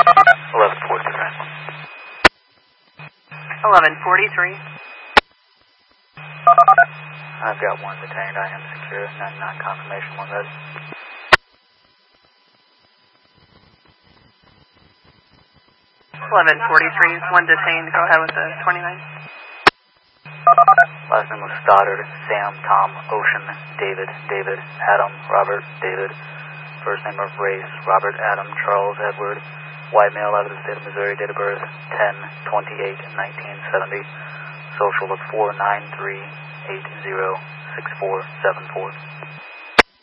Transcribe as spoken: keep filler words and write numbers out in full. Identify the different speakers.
Speaker 1: eleven forty-three.
Speaker 2: eleven forty-three.
Speaker 1: I've got one detained. I am secure. ninety-nine confirmation, one ready.
Speaker 2: eleven forty-three, one detained. Go ahead with the twenty-nine.
Speaker 1: Last name was Stoddard, Sam, Tom, Ocean, David, David, Adam, Robert, David. First name of race, Robert, Adam, Charles, Edward. White male out of the state of Missouri, date of birth ten twenty-eight nineteen seventy. Social of four nine three eight zero six four seven four.